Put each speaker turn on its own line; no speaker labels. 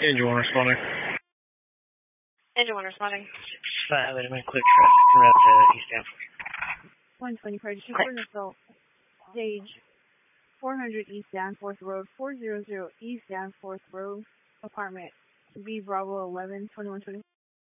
Engine 1 responding.
Engine 1 responding.
Wait a minute, clear traffic. Route to East Danforth.
120 Predator 2 for an assault. Stage 400 East Danforth Road, 400 East Danforth Road, apartment B Bravo 11, 2120.